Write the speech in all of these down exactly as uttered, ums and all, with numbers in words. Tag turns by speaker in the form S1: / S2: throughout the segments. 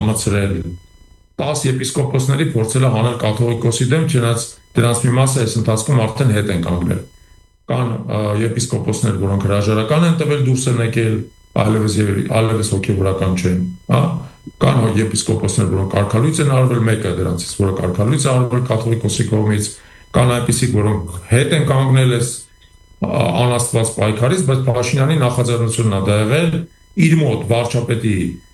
S1: ժամացրել տասը եպիսկոպոսների փորձել է հանել կաթողիկոսի դեմ, չնայած դրանց մի մասը այս ընթացքում արդեն հետ են կանգնել։ Կան եպիսկոպոսներ, որոնք հրաժարական են տվել դուրս են եկել, այլևս այլևս հոգևորական չեն, հա։ Կան եպիսկոպոսներ, որոնք կարգալույծ են արվել, մեկը դրանցից, որը կարգալույծ է արվել կաթողիկոսի կողմից, կան այնպիսիք, որոնք հետ են կանգնել այս անաստված պայքարից, բայց Փաշինյանի նախաձեռնությունն է դա եղել իր մոտ վարչապետի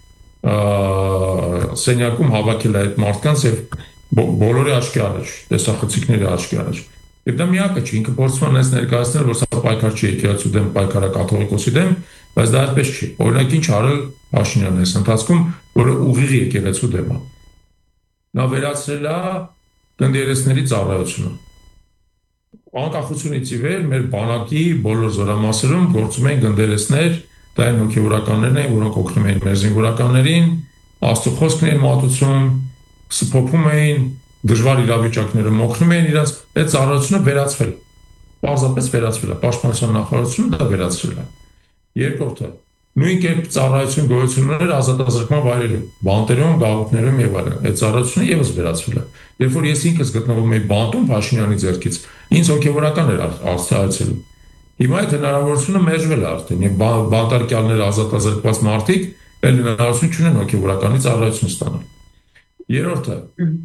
S1: սենյակում հավաքել այդ մարդկանց եւ բոլորի աչքի առաջ, տեսախցիկների աչքի առաջ։ Եվ դա միակը չի, ինքը փորձում է ներկայացնել, որ սա պայքար չի եկեղեցու դեմ, պայքարը կաթողիկոսի դեմ, բայց դա այդպես չի։ Օրինակ ինչ արել Փաշինյանն այս ընթացքում, որը ուղիղ եկեղեցու դեմ է։ Նա վերացրել է գնդերեսների ծառայությունը։ Անկախությունից ի վեր մեր բանակի բոլոր զորամասերում գործում են գնդերեսներ, դա են հոգևորականներն են, որոնք օգնում էին մեր զինվորականներին, Աստծո խոսքն էին մատուցում, սփոփում էին, դժվար իրավիճակներում օգնում էին իրաց, այդ ծառայությունը վերացվել։ Պարզապես վերացվել է, Պաշտպանության նախարարությունը դա վերացրել է։ Երկրորդը, նույն կերպ ծառայություն գոյություն ուներ ազատազրկման վայրերում, բանտերում, գաղութներում եւ այլն։ Այդ ծառայությունը եւս վերացվել է։ Երբ որ ես ինքս գտնվում էի բանտում Փաշինյանի ձեռքից, ինձ հոգևորական էր արծարծելու։ Հիմա այդ հնարավորությունը մեջվել է արդեն եւ բանտարկյալները ազատազրկված մարդիկ այլ հնարավորություն չունեն հոգևորականի ծառայություն ստանալ։ Երրորդը,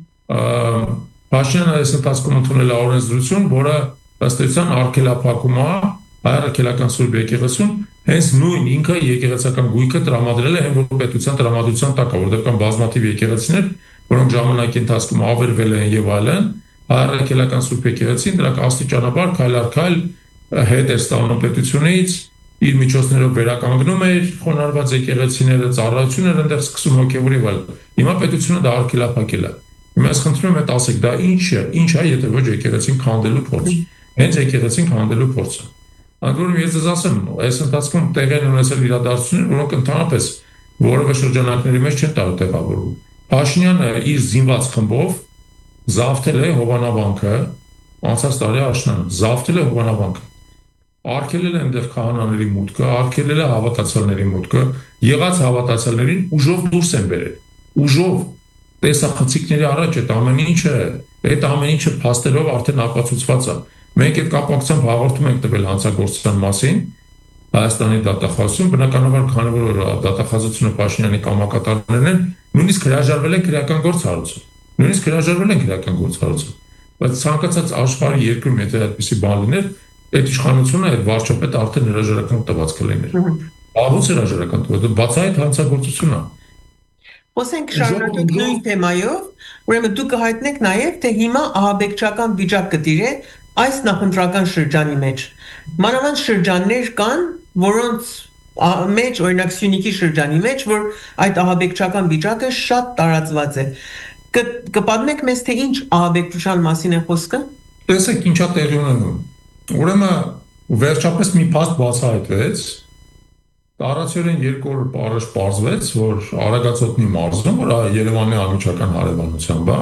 S1: Փաշինյանը այս ընթացքում ընդունել է օրենսդրություն, որը ըստ էության արգելափակում է հայ-արգելական Սուրբ եկեղեցուն, հենց նույն ինքը եկեղեցական գույքը տրամադրել է հենց որ պետության տրամադրության տակ է, որտեղ կան բազմաթիվ եկեղեցիներ, որոնք ժամանակի ընթացքում ավերվել են եւ այլն, հայ-արգելական Սուրբ եկեղեցին դրանք աստիճանաբար քայլ առ քայլ հետ է ստանում պետությունից, իր միջոցներով վերականգնում էր խոնարհված եկեղեցիները, ծառայությունները այնտեղ սկսում հոգևորի վայել։ Հիմա պետությունը դա արգելափակել է։ Հիմա ես խնդրում եմ ասեք, դա ինչ է, ինչ է, եթե ոչ եկեղեցին քանդելու փորձ։ Հենց եկեղեցին քանդելու փորձը։ Անկորում ես ձեզ ասեմ, այս ընթացքում տեղի են ունեցել իրադարձություններ, որոնք ընդհանրապես որևէ շրջանակների մեջ չեն տեղավորվում։ Փաշինյանը իր զինված խմբով զավթել է Հովանավանքը, անցած տարի աշնանը, զավթել է Հովանավանքը։ Արգելել է այնտեղ քահանաների մուտքը, արգելել է հավատացյալների մուտքը, եղած հավատացյալներին ուժով դուրս են բերել։ Ուժով տեսախցիկների առաջ այդ ամեն ինչը, այդ ամեն ինչը փաստերով արդեն ապացուցված է։ Մենք այդ կապակցությամբ հաղորդում ենք տվել հանցագործության մասին Հայաստանի դատախազություն, բնականաբար քանի որ դատախազությունը Փաշինյանի կամակատարներն են, նույնիսկ հրաժարվել են քրեական գործ հարուցել։ Նույնիսկ հրաժարվել են քրեական գործ հարուցել։ Բայց ցանկացած աշխարհի երկրում եթե այդպիսի բան լիներ, այդ իշխանությունը այդ վարչապետը արդեն հրաժարական տված կլիներ։ Ահա հրաժարական տված, բացահայտ հանցագործություն է։
S2: Խոսենք շարունակենք նույն թեմայով, ուրեմն դուք կհայտնեք նաև, թե հիմա ահաբեկչական վիճակ կտիրե այս նախընտրական շրջանի մեջ։ Մանավանդ շրջաններ կան, որոնց մեջ, օրինակ Սյունիքի շրջանի մեջ, որ այդ ահաբեկչական վիճակը շատ տարածված է։ Կպատմեք մեզ, թե ինչ ահաբեկչության մասին է խոսքը։
S1: Տեսեք ինչա տեղի ունենում։ Ուրեմն վերջապես մի փաստ բացահայտվեց։ Տարածորեն երկու օր առաջ պարզվեց, որ Արագածոտնի մարզում, որ Երևանի անմիջական հարևանությամբ է,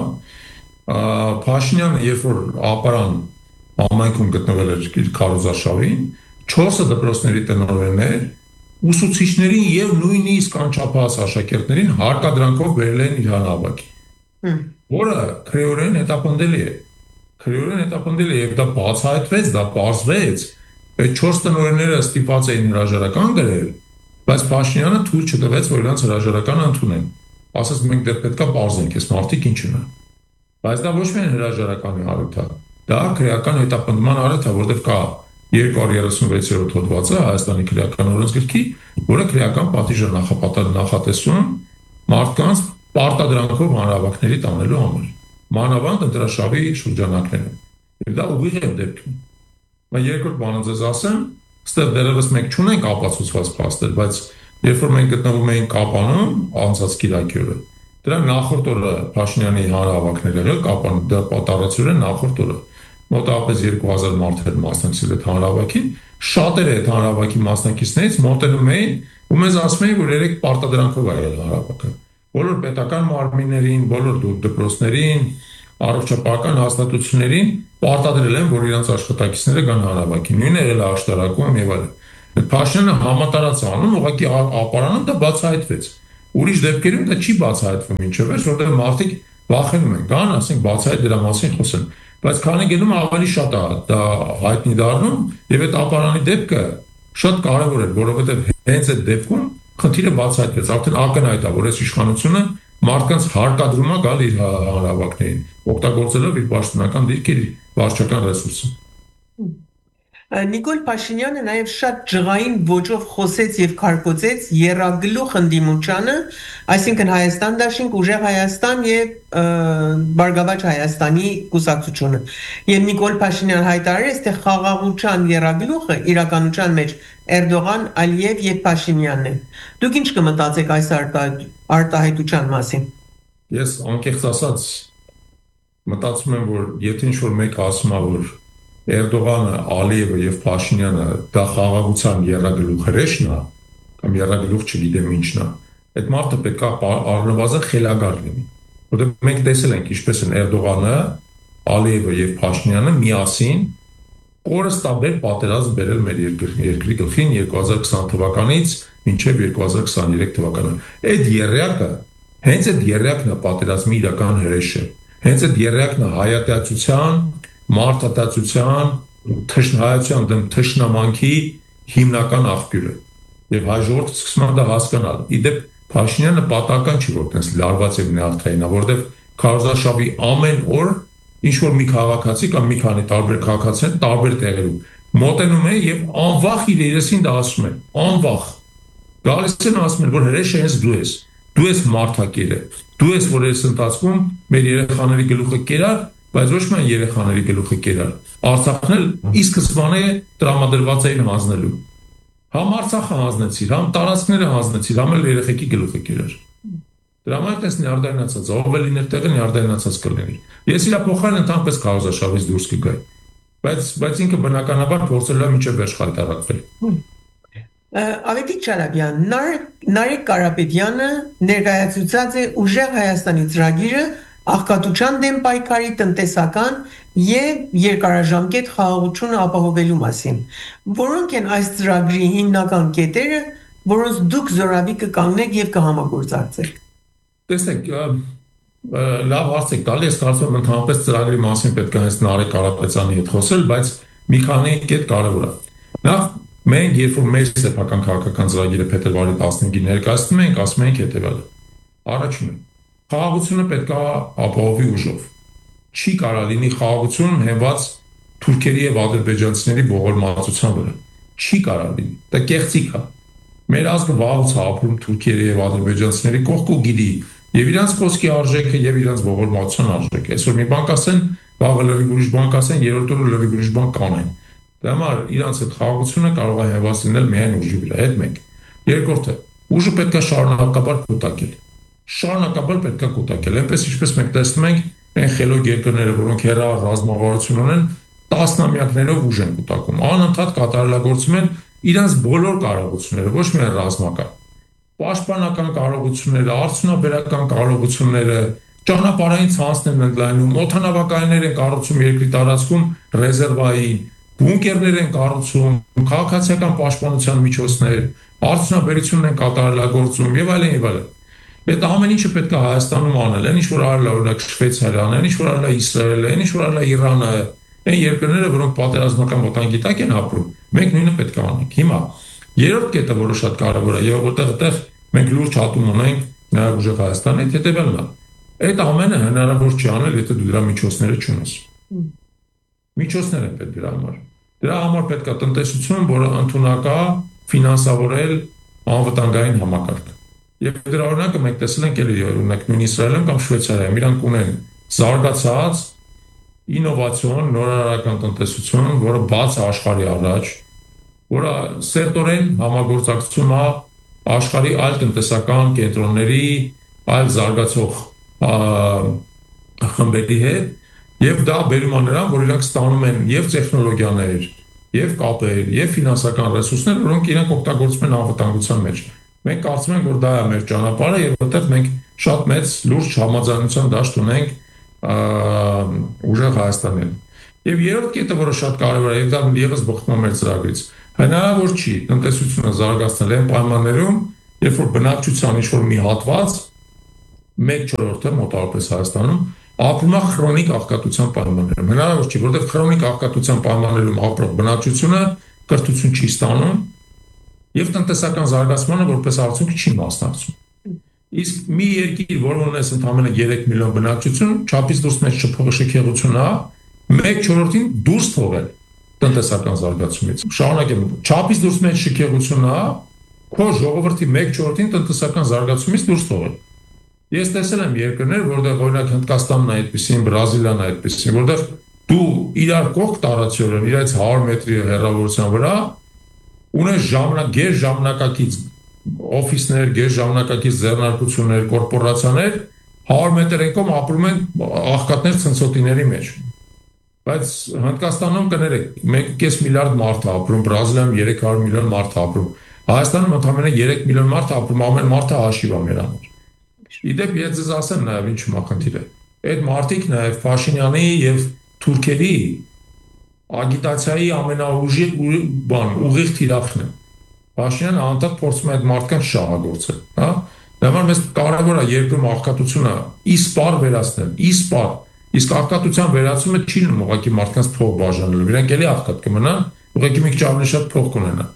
S1: Փաշինյանը երբ որ ապարան համայնքում գտնվել էր իր քարոզարշավին, չորս դպրոցների տնօրեններ ուսուցիչներին եւ նույնիսկ անչափահաս աշակերտներին հարկադրանքով բերել են իր հանրավակի, որը քրեորեն հետապնդելի է։ Քրեորեն հետապնդելի է եւ դա բացահայտվեց, դա պարզվեց։ Այդ չորս տնօրենները ստիպված էին հրաժարական գրել, բայց Փաշինյանը թույլ չտվեց, որ նրանց հրաժարականը ընդունեն։ Ասաց մենք դեռ պետքա պարզենք, այս մարդիկ ինչ են։ Բայց դա ոչ միայն հրաժարականի հարթ է, դա քրեական հետապնդման հարթ է, որտեղ կա երկու երեսունվեցերորդ հոդվածը Հայաստանի քրեական օրենսգրքի, որը քրեական պատիժը նախապատար նախատեսում մարդկանց պարտադրանքով հանրավակների տանելու համար։ Մանավանդ ընտրաշավի շրջանակներում։ Եվ դա ուղիղ է դեպքում։ Բայց երկրորդ բանը ձեզ ասեմ, ստեղ դեռևս մենք չունենք ապացուցված փաստեր, բայց երբ որ մենք գտնվում էինք Կապանում, անցած կիրակի օրը, դրա նախորդ օրը Փաշինյանի հանրահավաքներ եղել Կապանում, դա պատարացորեն նախորդ օրը մոտավորապես երկու հազար մարդ էր մասնակցել այդ հանրահավաքին, շատերը այդ հանրահավաքի մասնակիցներից մոտենում էին ու մեզ ասում էին, որ երեք պարտադրանքով է եղել հանրահավաքը։ Բոլոր պետական մարմիններին, բոլոր դպրոցներին, առողջապահական հաստատություններին պարտադրել են, որ իրենց աշխատակիցները գան հանրահավաքին։ Նույնը եղել է աշտարակում եւ այլն։ Փաշինյանը համատարած անում, ուղղակի ապարանը դա բացահայտվեց։ ուրիշ դեպքերում դա չի բացահայտվում ինչով է, որտեղ մարդիկ վախենում են, կան, ասենք բացահայտ դրա մասին խոսեն, բայց քանի գնում ավելի շատ է դա հայտնի դառնում եւ այդ ապարանի դեպքը շատ կարեւոր է, որովհետեւ հենց այդ դեպքում խնդիրը բացահայտվեց, արդեն ակնհայտ է, որ այս իշխանությունը մարդկանց հարկադրում է գալ իր հանրավակներին, օգտագործելով իր պաշտոնական դիրքը, իր վարչական ռեսուրսը։
S2: Նիկոլ Փաշինյանը նաև շատ ջղային ոճով խոսեց եւ քարկոծեց Եռագլուխ ընդդիմությանը, այսինքն Հայաստան դաշինք, Ուժեղ Հայաստան եւ Բարգավաճ Հայաստանի կուսակցությունը։ Եվ Նիկոլ Փաշինյանը հայտարարեց, թե խաղաղության եռագլուխը իրականության մեջ Էրդողան, Ալիև եւ Փաշինյանն են։ Դուք ինչ կմտածեք այս արտահայտության մասին։
S1: Ես անկեղծ ասած մտածում եմ, որ եթե ինչ-որ մեկը ասում է, որ Էրդողանը, Ալիևը եւ Փաշինյանը դա խաղաղության եռագլուխ հրեշն է, կամ եռագլուխ չգիտեմ ինչն է, այդ մարդը պետք է առնվազն խելագար լինի, որտեղ մենք տեսել ենք ինչպես են Էրդողանը, Ալիևը եւ Փաշինյանը միասին կորստաբեր պատերազմ բերել մեր երկրի գլխին երկու հազար քսան թվականից մինչև երկու հազար քսաներեք թվականը։ Այդ եռյակը, հենց այդ եռյակն է պատերազմի իրական հրեշը, հենց այդ եռյակն է հայատյացության, մարդատացության, թշնամության դեմ թշնամանքի հիմնական աղբյուրը։ Եվ հայ ժողովուրդը սկսում է դա հասկանալ։ Իդեպ Փաշինյանը պատահական չի, որ տես լարված եւ նյարդային, որովհետեւ քարոզարշավի ամեն օր ինչ որ մի քաղաքացի կամ մի քանի տարբեր քաղաքացիներ տարբեր տեղերում մոտենում են եւ անվախ իր երեսին դա ասում են, անվախ։ Գալիս են ասում են, որ հրեշը հենց դու ես, դու ես մարդակերը, դու ես, որ այս ընթացքում մեր երեխաների գլուխը կերար, բայց ոչ միայն երեխաների գլուխը կերար։ Արցախն էլ ի սկզբանե տրամադրված էին հանձնելու։ Համ Արցախը հանձնեցիր, համ տարածքները հանձնեցիր, համ էլ երեխեքի գլուխը կերար։ Դրա համար էս նյարդայնացած, ով էլ իներ տեղը նյարդայնացած կլինի։ Ես իրա փոխարեն ընդհանրապես քարոզարշավից դուրս կգայի։ Բայց բայց ինքը բնականաբար փորձել է միջև վերջ խայտարակվել։
S2: Ավետիք Չարաբյան, Նարեկ Կարապետյանը ներկայացուցած է Ուժեղ Հայաստանի ծրագիրը աղքատության դեմ պայքարի տնտեսական եւ երկարաժամկետ խաղաղությունը ապահովելու մասին։ Որոնք են այս ծրագրի հիմնական կետերը, որոնց դուք զորավի կկանգնեք եւ կհամագործակցեք։ Տեսեք,
S1: լավ հարց եք տալի, ես կարծում եմ ընդհանրապես ծրագրի մասին պետք է հենց Նարեկ Կարապետյանի հետ խոսել, բայց մի քանի կետ կարևոր է։ Նախ մենք երբ որ մեր սեփական քաղաքական ծրագիրը փետրվարի տասնհինգին ներկայացնում ենք, ասում ենք հետեւյալը։ Առաջինը, խաղաղությունը պետք է ապահովի ուժով։ Չի կարա լինի խաղաղություն հենված թուրքերի եւ ադրբեջանցիների ողորմածության վրա։ Չի կարա լինի։ Դա կեղծիք է։ Մեր ազգը վաղուց է ապրում թուրքերի եւ ադրբեջանցիների կողք ու գիտի եւ իրանց խոսքի արժեքը եւ իրանց ողորմածության արժեքը։ Այսօր մի բան կասեն, վաղը լրիվ ուրիշ բան կասեն, երրորդ օրը լրիվ ուրիշ բան կանեն։ Դա համար իրանց այդ խաղաղությունը կարող է հենված լինել միայն ուժի վրա, այդ մեկ։ Երկրորդը, ուժը պետք է շարունակաբար կուտակել։ Շարունակաբար պետք է կուտակել, այնպես ինչպես մենք տեսնում ենք, այն խելոք երկրները, որոնք հեռա ռազմավարություն ունեն, տասնամյակներով ուժ են կուտակում, անընդհատ կատարելագործում են իրանց բոլոր կարողությունները, ոչ միայն ռազմական, պաշտպանական կարողությունները, արդյունաբերական կարողությունները, ճանապարհային ցանցներ են ընդլայնում, օդանավակայաններ են կառուցում երկրի տարածքում ռեզերվային, բունկերներ են կառուցում, քաղաքացիական պաշտպանության միջոցներ, արդյունաբերությունն են կատարելագործում եւ այլն եւ այլն։ Այդ ամեն ինչը պետք է Հայաստանում անել, այն ինչ որ արել է օրինակ Շվեյցարիան, այն ինչ որ արել է Իսրայելը, այն ինչ որ արել է Իրանը, այն երկրները, որոնք պատերազմական վտանգի տակ են ապրում, մենք նույնը պետք է անենք։ Հիմա երրորդ կետը, որը շատ կարևոր է, եւ որտեղ այդտեղ մենք լուրջ հատում ունենք նաեւ Ուժեղ Հայաստանի հետ հետեւելն է։ Այդ ամենը հնարավոր չի անել, եթե դու դրա միջոցները չունես։ Միջոցներ են պետք դրա համար։ Դրա համար պետք է տնտեսություն, որը ընդունակ է ֆինանսավորել անվտանգային համակարգ։ Եվ դրա օրինակը մենք տեսել ենք էլի օրինակ նույն Իսրայելում կամ Շվեյցարիայում, իրանք ունեն զարգացած ինովացիոն նորարարական տնտեսություն, որը բաց է աշխարհի առաջ, որը սերտորեն համագործակցում է աշխարհի այլ տնտեսական կենտրոնների, այլ զարգացող խմբերի հետ, եւ դա բերում է նրան, որ իրանք ստանում են եւ տեխնոլոգիաներ, եւ կապեր, եւ ֆինանսական ռեսուրսներ, որոնք իրանք օգտագործում են անվտանգության մեջ։ Մենք կարծում ենք, որ դա է մեր ճանապարհը եւ որտեղ մենք շատ մեծ լուրջ համաձայնության դաշտ ունենք Ուժեղ Հայաստանին։ Եվ երրորդ կետը, որը շատ կարևոր է, եւ դա եւս բխում է մեր ծրագրից, հնարավոր չի տնտեսությունը զարգացնել այն պայմաններում, երբ որ բնակչության ինչ-որ մի հատված մեկ չորրորդը մոտավորապես Հայաստանում ապրում է քրոնիկ աղքատության պայմաններում։ Հնարավոր չի, որովհետև քրոնիկ աղքատության պայմաններում ապրող բնակչությունը կրթություն չի ստանում եւ տնտեսական զարգացմանը որպես արդյունք չի մասնակցում։ Իսկ մի երկիր, որը ունես ընդամենը երեք միլիոն բնակչություն, չափից դուրս մեծ շքեղություն է, մեկ չորրորդին դուրս թողել տնտեսական զարգացումից։ Շարունակեմ, չափից դուրս մեծ շքեղություն է, քո ժողովրդի մեկ չորրորդին տնտեսական զարգացումից դուրս թողել։ Ես տեսել եմ երկրներ, որտեղ օրինակ Հնդկաստանն է այդպեսին, Բրազիլիան է այդպեսին, որտեղ դու իրար կողք տարածիորեն, իրաց հարյուր մետրի հեռավորության վրա ունես ժամանակ, գեր ժամանակակից օֆիսներ, գեր ժամանակակից ձեռնարկություններ, կորպորացիաներ հարյուր մետր եկում ապրում են աղքատներ ցնցոտիների մեջ։ Բայց Հնդկաստանում կներեք, մեկ կես միլիարդ մարդ է ապրում, Բրազիլիայում երեք հարյուր միլիոն մարդ է ապրում, Հայաստանում ընդամենը երեք միլիոն մարդ է ապրում, ամեն մարդը հաշիվ է մեր համար։ Իդեպ ես ձեզ ասեմ նաև ինչու է խնդիրը։ Այդ մարդիկ նաև Փաշինյանի եւ թուրքերի ագիտացիայի ամենաուժի բան ուղիղ թիրախն է։ Փաշինյանը անդադ փորձում է այդ մարդկանց շահագործել, հա։ Դեռ մեզ կարևոր է երկրում աղքատությունը իսպար վերացնել, իսպար։ Իսկ աղքատության վերացումը չի լինում ուղղակի մարդկանց փող բաժանելու։ Իրենք էլի աղքատ կմնան, ուղղակի մի քիչ ավելի շատ փող կունենան։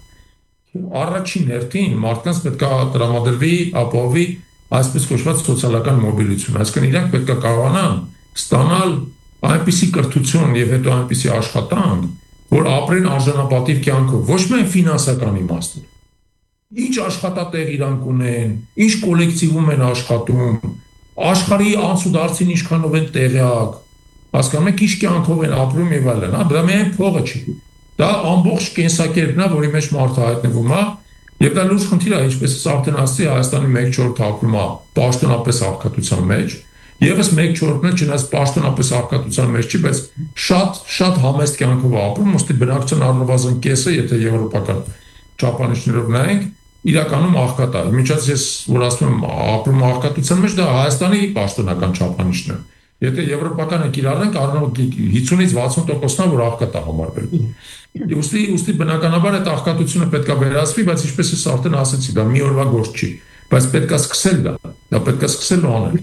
S1: Առաջին հերթին մարդկանց պետք է տրամադրվի, ապահովի այսպես կոչված սոցիալական մոբիլություն, այսինքն իրանք պետք է կարողանան ստանալ այնպիսի կրթություն եւ հետո այնպիսի աշխատանք, որ ապրեն արժանապատիվ կյանքով, ոչ միայն ֆինանսական իմաստով։ Ինչ աշխատատեղ իրանք ունեն, ինչ կոլեկտիվում են աշխատում, աշխարհի անցուդարձին ինչքանով են տեղյակ, հասկանում եք, ինչ կյանքով են ապրում եւ այլն, հա, դա միայն փողը չի։ Դա ամբողջ կենսակերպն է, որի մեջ մարդը հայտնվում է։ Եվ դա լուրջ խնդիր է, ինչպես ես արդեն ասացի, Հայաստանի մեկ չորրորդը ապրում է պաշտոնապես աղքատության մեջ, եւս մեկ չորրորդն էլ չնայած պաշտոնապես աղքատության մեջ չի, բայց շատ շատ համեստ կյանքով ապրում, ըստ բնակչության առնվազն կեսը, եթե եվրոպական չափանիշներով նայենք, իրականում աղքատ է։ Միջած ես որ ասում եմ ապրում աղքատության մեջ, դա Հայաստանի պաշտոնական չափանիշն է։ Եթե եվրոպականը կիրառենք, առնվազն հիսունից վաթսուն տոկոսն է, որ աղքատ է համարվել։ Ուստի ուստի բնականաբար այդ աղքատությունը պետք է վերացվի, բայց ինչպես ես արդեն ասացի, դա մի օրվա գործ չի, բայց պետք է սկսել դա, դա պետք է սկսել անել։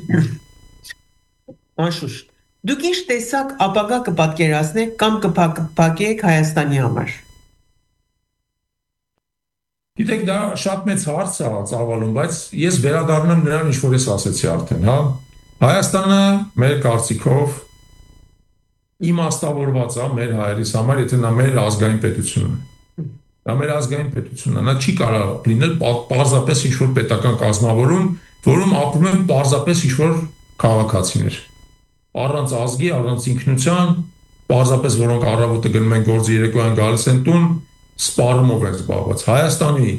S2: Անշուշտ, դուք ինչ տեսակ ապագա կպատկերացնեք կամ կփակեք Հայաստանի համար։
S1: Գիտեք, դա շատ մեծ հարց է ծավալում, բայց ես վերադառնամ նրան, ինչ որ ես ասացի արդեն, հա։ Հայաստանը մեր կարծիքով իմաստավորված է մեր հայերիս համար, եթե նա մեր ազգային պետությունն է։ Դա մեր ազգային պետությունն է, նա չի կարող լինել պարզապես ինչ-որ պետական կազմավորում, որում ապրում են պարզապես ինչ-որ քաղաքացիներ։ Առանց ազգի, առանց ինքնության, պարզապես որոնք առավոտը գնում են գործի, երեկոյան գալիս են տուն, սպառումով են զբաղված։ Հայաստանի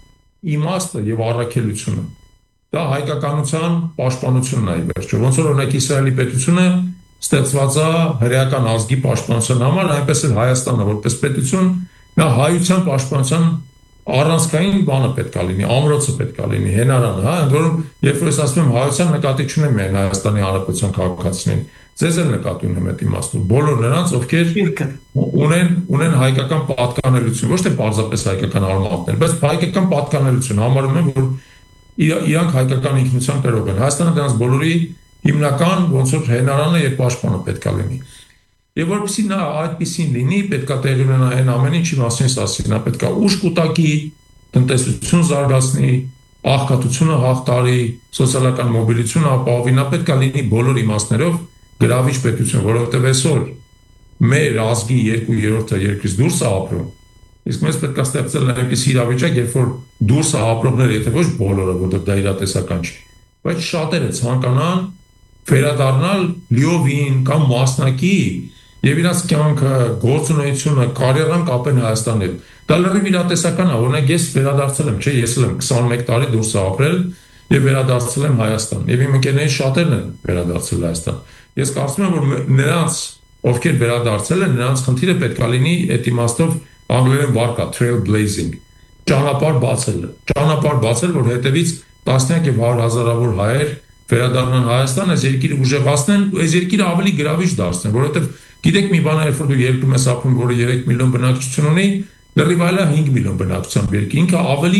S1: իմաստը եւ առաքելությունը դա հայկականության պաշտպանությունն է ի վերջո։ Ոնց որ օրինակ Իսրայելի պետությունը ստեղծված է հրեական ազգի պաշտպանության համար, այնպես էլ Հայաստանը որպես պետություն նա հայության պաշտպանության առանցքային բանը պետք է լինի, ամրոցը պետք է լինի, հենարանը, հա, ընդ որում երբ որ ես ասում եմ հայության նկատի չունեմ միայն Հայաստանի Հանրապետության քաղաքացիներին, ձեզ էլ նկատի ունեմ այդ իմաստով, բոլոր նրանց, ովքեր ունեն ունեն հայկական պատկանելություն, ոչ թե պարզապես հայկական արմատներ, բայց հայկական պատկանելություն, համարում են, որ իրանք հայկական ինքնության տերով են։ Հայաստանը դրանց բոլորի հիմնական ոնց որ հենարանը եւ պաշտպանը պետք է լինի։ Եվ որպեսզի նա այդպեսին լինի, պետք է տեղի ունենա այն ամեն ինչի մասին ես ասացի, նա պետք է ուժ կուտակի, տնտեսություն զարգացնի, աղքատությունը հաղթարի, սոցիալական մոբիլությունը ապահովի, նա պետք է լինի բոլոր իմաստներով գրավիչ պետություն, որովհետեւ այսօր մեր ազգի երկու երրորդը երկրից դուրս է ապրում։ Իսկ մեզ պետք է ստեղծել այնպես իրավիճակ, երբ որ դուրս է ապրողները, եթե ոչ բոլորը, որտեղ դա իրատեսական չի, բայց շատերը ցանկանան վերադառնալ լիովին կամ մասնակի եւ իրաց կյանքը, գործունեությունը, կարիերան կապեն Հայաստանի հետ։ Դա լրիվ իրատեսական է, օրինակ ես վերադարձել եմ, չէ, ես էլ եմ քսանմեկ տարի դուրս ապրել եւ վերադարձել եմ Հայաստան։ Եվ իմ ընկերների շատերն են վերադարձել Հայաստան։ Ես կարծում եմ, որ նրանց, ովքեր վերադարձել են, նրանց խնդիրը պետք է լինի այդ իմաստով անգլերեն վարկա trailblazing, ճանապարհ բացելը, ճանապարհ բացել, որ հետևից տասնյակ եւ հարյուր հազարավոր հայեր վերադառնան Հայաստան, այս երկիրը ուժեղացնեն, այս երկիրը ավելի գրավիչ դարձնեն, որովհետեւ գիտեք մի բան է, երբ որ դու երկրում ես ապրում, որը երեք միլիոն բնակչություն ունի, լրիվ այլ է հինգ միլիոն բնակչությամբ երկիր, ինքը ավելի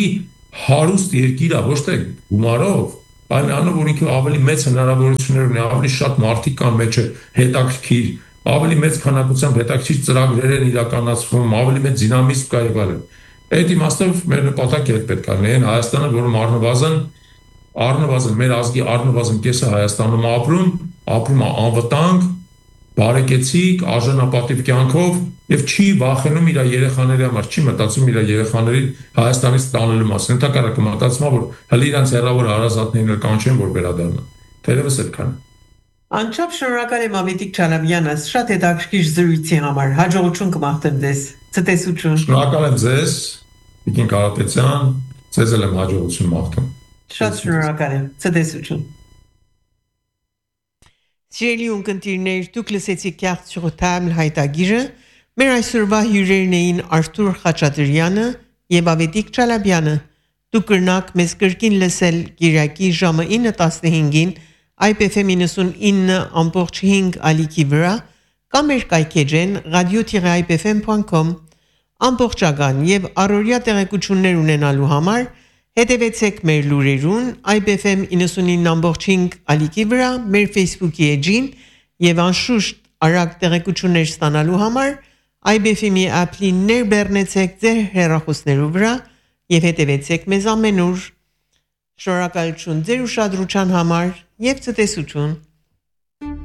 S1: հարուստ երկիր է, ոչ թե գումարով, այլ նրանով, որ ինքը ավելի մեծ հնարավորություններ ունի, ավելի շատ մարդիկ կան մեջը, հետաքրքիր, ավելի մեծ քանակությամբ հետաքրքիր ծրագրեր են իրականացվում, ավելի մեծ դինամիզմ կա եւ այլն։ Այդ իմաստով մեր նպատակը պետք է լինի Հայաստանը, որը առնվազն առնվազն մեր ազգի առնվազն կեսը Հայաստանում ապրում, ապրում է անվտանգ, բարեկեցիկ, արժանապատիվ կյանքով եւ չի վախենում իր երեխաների համար, չի մտածում իր երեխաների Հայաստանից տանելու մասին։ Ընդհակառակը մտածում է, որ հələ իրանց հեռավոր հարազատներն էլ կանչեն, որ վերադառնան։ Թերևս այդքան։
S2: Անչափ շնորհակալ եմ Ավետիք Չալաբյանը, շատ հետաքրքիր զրույցի համար։ Հաջողություն կմաղթեմ ձեզ։ Ցտեսություն։
S1: Շնորհակալ եմ ձեզ, Տիկին Կարապետյան, ձեզ էլ եմ հաջողություն մաղթում։
S2: Շատ շնորհակալ եմ։ Ցտեսություն։ Սիրելի ունկնդիրներ, դուք լսեցիք Carte sur table հայտագիրը, մեր այսօրվա հյուրերն էին Արթուր Խաչատրյանը եւ Ավետիք Չալաբյանը։ Դուք կրնաք մեզ կրկին լսել Կիրակի ժամը ինը տասնհինգին I P F M ninety-nine ամբողջ հինգ ալիքի վրա կամ մեր կայքեջեն radio tiret i p f m dot com ամբողջական եւ առօրյա տեղեկություններ ունենալու համար հետևեցեք մեր լուրերուն I P F M ninety-nine ամբողջ հինգ ալիքի վրա մեր Facebook-ի էջին եւ անշուշտ արագ տեղեկություններ ստանալու համար I P F M-ի app-ին ներբեռնեցեք ձեր հեռախոսներու վրա եւ հետևեցեք մեզ ամենուր։ Շնորհակալություն ձեր ուշադրության համար եւ ցտեսություն։